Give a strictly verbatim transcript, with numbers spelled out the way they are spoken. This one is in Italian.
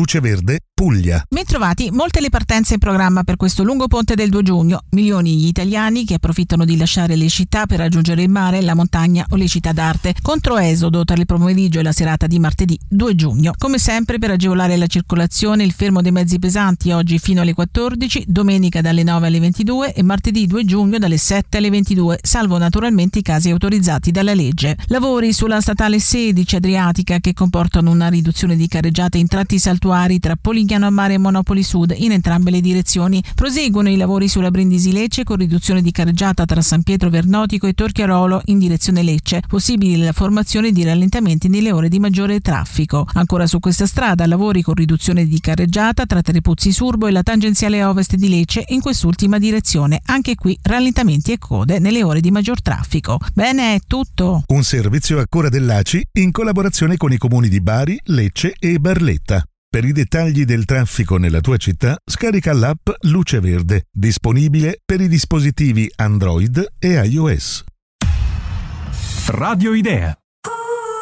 Luce Verde, Puglia. Bentrovati, molte le partenze in programma per questo lungo ponte del due giugno. Milioni gli italiani che approfittano di lasciare le città per raggiungere il mare, la montagna o le città d'arte. Controesodo tra il pomeriggio e la serata di martedì due giugno. Come sempre, per agevolare la circolazione, il fermo dei mezzi pesanti oggi fino alle quattordici, domenica dalle nove alle ventidue e martedì due giugno dalle sette alle ventidue, salvo naturalmente i casi autorizzati dalla legge. Lavori sulla statale sedici Adriatica che comportano una riduzione di carreggiate in tratti saltuari tra Polignano a Mare e Monopoli Sud in entrambe le direzioni. Proseguono i lavori sulla Brindisi Lecce con riduzione di carreggiata tra San Pietro Vernotico e Torchiarolo in direzione Lecce. Possibile la formazione di rallentamenti nelle ore di maggiore traffico. Ancora su questa strada lavori con riduzione di carreggiata tra Trepuzzi Surbo e la tangenziale ovest di Lecce in quest'ultima direzione. Anche qui rallentamenti e code nelle ore di maggior traffico. Bene, è tutto. Un servizio a cura dell'A C I in collaborazione con i comuni di Bari, Lecce e Barletta. Per i dettagli del traffico nella tua città, scarica l'app Luce Verde, disponibile per i dispositivi Android e iOS. Radio Idea.